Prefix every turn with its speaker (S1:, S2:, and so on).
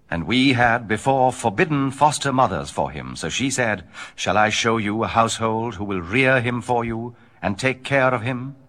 S1: And we had before forbidden foster mothers for him. So she said, "Shall I show you a household who will rear him for you and take care of him?"